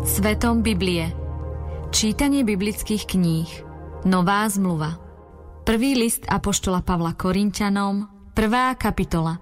Svetom Biblie. Čítanie biblických kníh. Nová zmluva. Prvý list apoštola Pavla Korinťanom, 1. kapitola.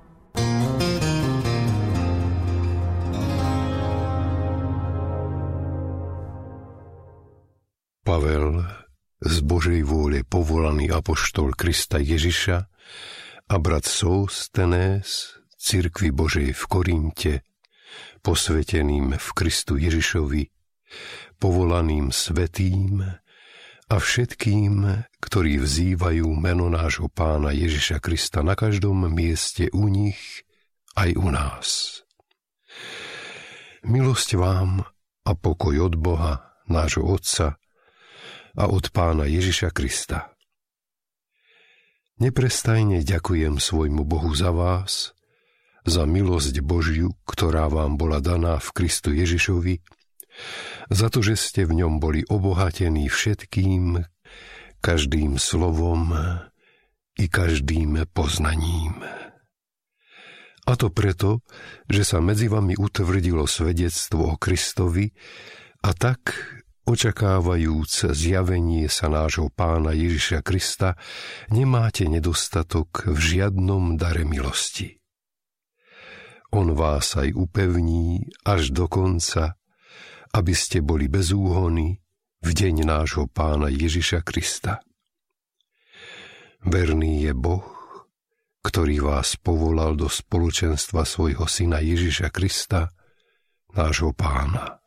Pavel, z Božej vôle povolaný apoštol Krista Ježiša a brat Sóstenes, cirkvi Božej v Korinte, posveteným v Kristu Ježišovi, povolaným svätým a všetkým, ktorí vzývajú meno nášho Pána Ježiša Krista na každom mieste u nich aj u nás. Milosť vám a pokoj od Boha, nášho Otca, a od Pána Ježiša Krista. Neprestajne ďakujem svojmu Bohu za vás, za milosť Božiu, ktorá vám bola daná v Kristu Ježišovi, za to, že ste v ňom boli obohatení všetkým, každým slovom i každým poznaním. A to preto, že sa medzi vami utvrdilo svedectvo o Kristovi a tak, očakávajúc zjavenie sa nášho Pána Ježiša Krista, nemáte nedostatok v žiadnom dare milosti. On vás aj upevní až do konca, aby ste boli bez úhony v deň nášho Pána Ježiša Krista. Verný je Boh, ktorý vás povolal do spoločenstva svojho Syna Ježiša Krista, nášho Pána.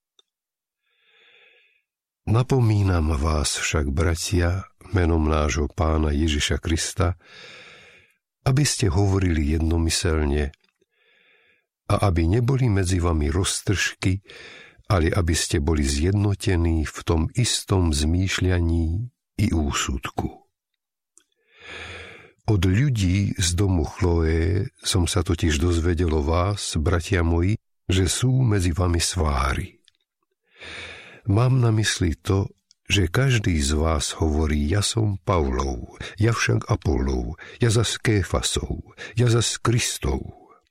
Napomínam vás však, bratia, menom nášho Pána Ježiša Krista, aby ste hovorili jednomyselne a aby neboli medzi vami roztržky, ale aby ste boli zjednotení v tom istom zmýšľaní i úsudku. Od ľudí z domu Chloé som sa totiž dozvedel o vás, bratia moji, že sú medzi vami sváry. Mám na mysli to, že každý z vás hovorí, ja som Pavlov, ja však Apollov, ja zas Kéfasov, ja zas Kristov.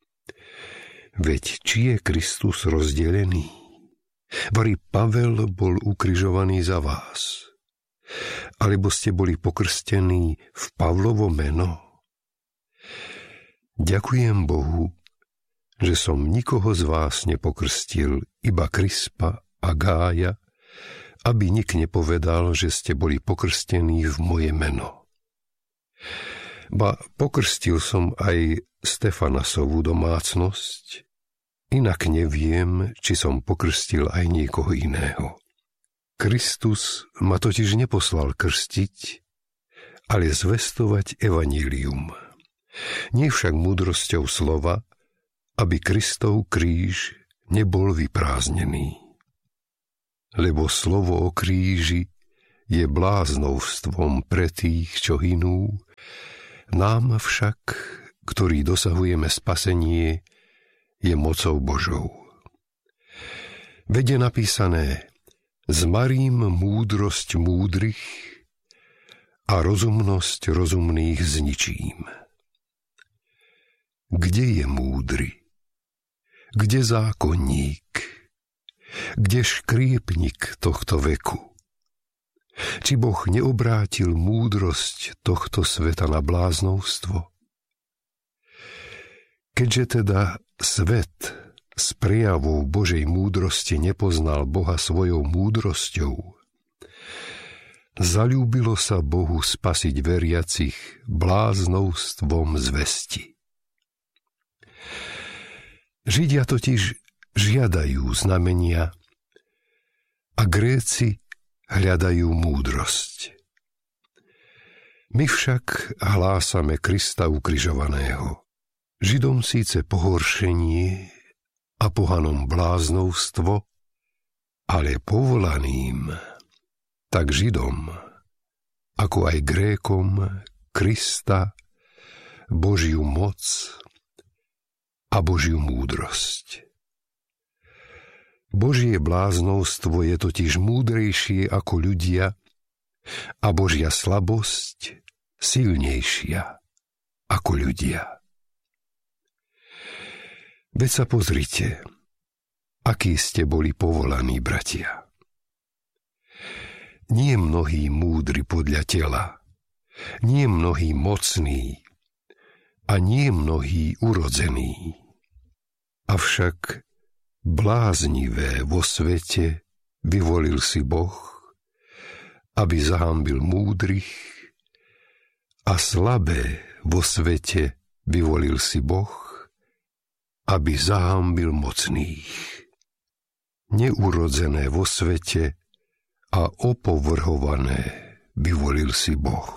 Veď či je Kristus rozdelený? Vari Pavel bol ukrižovaný za vás. Alebo ste boli pokrstení v Pavlovo meno? Ďakujem Bohu, že som nikoho z vás nepokrstil, iba Krispa a Gája, aby nik nepovedal, že ste boli pokrstení v moje meno. Ba pokrstil som aj Stefanasovú domácnosť, inak neviem, či som pokrstil aj niekoho iného. Kristus ma totiž neposlal krstiť, ale zvestovať evanílium. Nie však múdrosťou slova, aby Kristov kríž nebol vyprázdnený. Lebo slovo o kríži je bláznovstvom pre tých, čo hynú, nám však, ktorí dosahujeme spasenie, je mocou Božou. Veď je napísané, zmarím múdrosť múdrych a rozumnosť rozumných zničím. Kde je múdry? Kde zákonník? Kde škriepnik tohto veku? Či Boh neobrátil múdrosť tohto sveta na bláznovstvo? Keďže teda svet z prejavou Božej múdrosti nepoznal Boha svojou múdrosťou, zaľúbilo sa Bohu spasiť veriacich bláznovstvom zvesti. Židia totiž žiadajú znamenia a Gréci hľadajú múdrosť. My však hlásame Krista ukrižovaného. Židom síce pohoršenie a pohanom bláznovstvo, ale povolaným, tak Židom, ako aj Grékom, Krista, Božiu moc a Božiu múdrosť. Božie bláznovstvo je totiž múdrejšie ako ľudia a Božia slabosť silnejšia ako ľudia. Veď sa pozrite, akí ste boli povolaní, bratia. Nie mnohí múdri podľa tela, nie mnohí mocní a nie mnohí urodzení. Avšak bláznivé vo svete vyvolil si Boh, aby zahanbil múdrych, a slabé vo svete vyvolil si Boh, aby zahanbil mocných. Neurodzené vo svete a opovrhované vyvolil si Boh.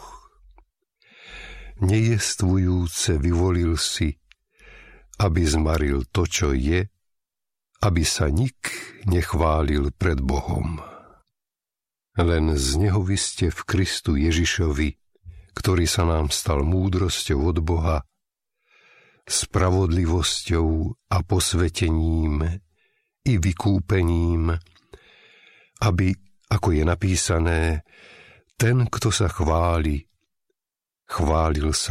Nejestvujúce vyvolil si, aby zmaril to, čo je, aby sa nik nechválil pred Bohom. Len z neho vy ste v Kristu Ježišovi, ktorý sa nám stal múdrosťou od Boha, spravodlivosťou a posvetením i vykúpením, aby, ako je napísané, ten, kto sa chváli, chválil sa